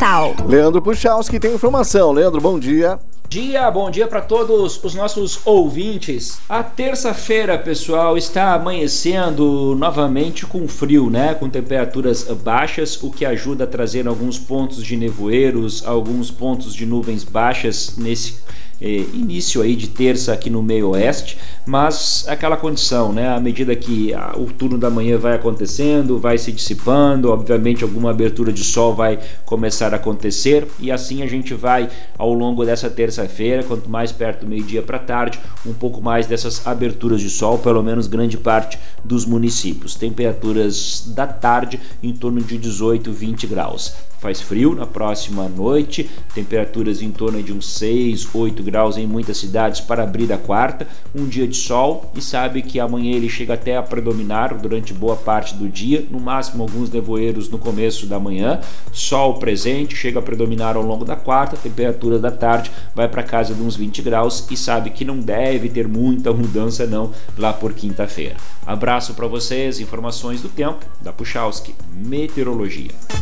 capital. Leandro Puchalski tem informação. Leandro, bom dia. Bom dia para todos os nossos ouvintes. A terça-feira, pessoal, está amanhecendo novamente com frio, né? Com temperaturas baixas, o que ajuda a trazer alguns pontos de nevoeiros, alguns pontos de nuvens baixas nesse início aí de terça aqui no meio oeste, mas aquela condição, né? À medida que o turno da manhã vai acontecendo, vai se dissipando, obviamente alguma abertura de sol vai começar a acontecer e assim a gente vai ao longo dessa terça-feira, quanto mais perto do meio-dia para tarde, um pouco mais dessas aberturas de sol, pelo menos grande parte dos municípios. Temperaturas da tarde em torno de 18, 20 graus. Faz frio na próxima noite, temperaturas em torno de uns 6, 8 graus em muitas cidades para abrir a quarta, um dia de sol e sabe que amanhã ele chega até a predominar durante boa parte do dia, no máximo alguns nevoeiros no começo da manhã, sol presente, chega a predominar ao longo da quarta, temperatura da tarde vai para casa de uns 20 graus e sabe que não deve ter muita mudança não lá por quinta-feira. Abraço para vocês, informações do tempo da Puchalski Meteorologia.